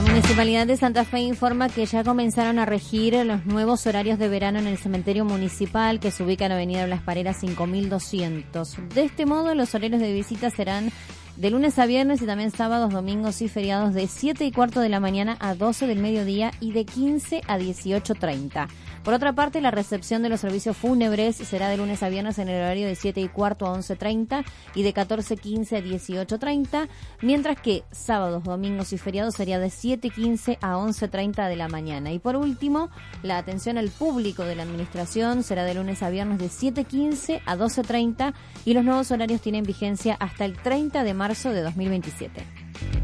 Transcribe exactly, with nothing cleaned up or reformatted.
La Municipalidad de Santa Fe informa que ya comenzaron a regir los nuevos horarios de verano en el cementerio municipal que se ubica en Avenida Las Pareras cinco mil doscientos. De este modo, los horarios de visita serán de lunes a viernes y también sábados, domingos y feriados de siete y cuarto de la mañana a doce del mediodía y de quince a dieciocho treinta. Por otra parte, la recepción de los servicios fúnebres será de lunes a viernes en el horario de siete y cuarto a once treinta y de catorce quince a dieciocho treinta, mientras que sábados, domingos y feriados sería de siete quince a once treinta de la mañana. Y por último, la atención al público de la administración será de lunes a viernes de siete quince a doce treinta y los nuevos horarios tienen vigencia hasta el treinta de marzo de dos mil veintisiete.